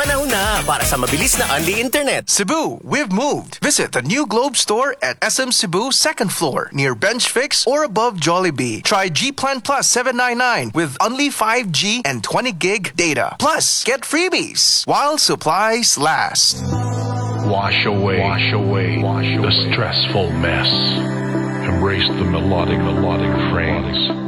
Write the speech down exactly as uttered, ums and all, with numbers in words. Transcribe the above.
Panahon na para sa mabilis na unli internet. Cebu, we've moved. Visit the new Globe store at S M Cebu second floor near Bench Fix or above Jollibee. Try G Plan Plus seven ninety-nine with only five G and twenty gig data. Plus, get freebies while supplies last. Wash away, wash away, wash the stressful mess. Embrace the melodic, melodic phrase.